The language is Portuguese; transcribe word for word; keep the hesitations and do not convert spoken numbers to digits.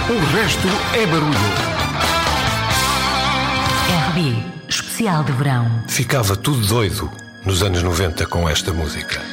O resto é barulho. R B, especial de verão. Ficava tudo doido nos anos noventa com esta música.